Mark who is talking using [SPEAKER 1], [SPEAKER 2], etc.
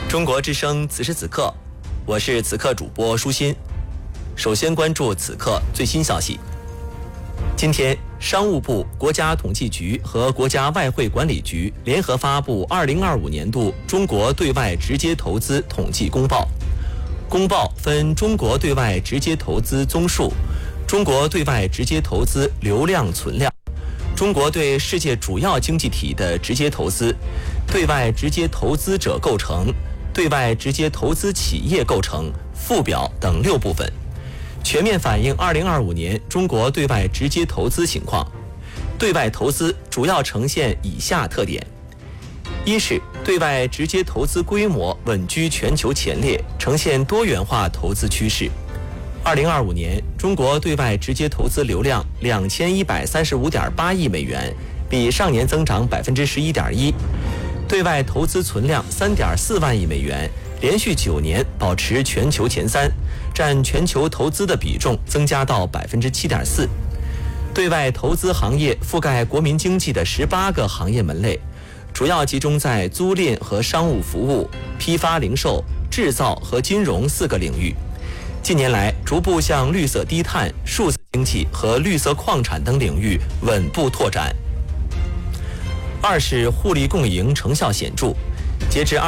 [SPEAKER 1] 中国之声此时此刻，我是此刻主播舒心。首先关注此刻最新消息。今天，商务部、国家统计局和国家外汇管理局联合发布2025年度中国对外直接投资统计公报。公报分中国对外直接投资宗数、中国对外直接投资流量存量、中国对世界主要经济体的直接投资、对外直接投资者构成、对外直接投资企业构成、附表等6部分，全面反映2025年中国对外直接投资情况。对外投资主要呈现以下特点：一是对外直接投资规模稳居全球前列，呈现多元化投资趋势。2025年，中国对外直接投资流量2135.8亿美元，比上年增长11.1%。对外投资存量3.4万亿美元，连续9年保持全球前3，占全球投资的比重增加到7.4%。对外投资行业覆盖国民经济的18个行业门类，主要集中在租赁和商务服务、批发零售、制造和金融4个领域。近年来，逐步向绿色低碳、数字经济和绿色矿产等领域稳步拓展。二是互利共赢成效显著，截至